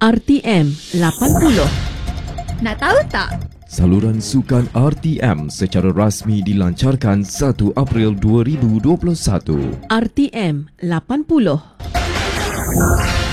RTM 80. Nak tahu tak? Saluran sukan RTM secara rasmi dilancarkan 1 April 2021. RTM 80.